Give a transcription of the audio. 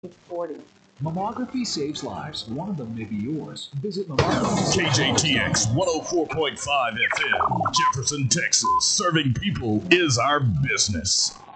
40. Mammography saves lives. One of them may be yours. Visit Mammography. KJTX 104.5 FM, Jefferson, Texas. Serving people is our business.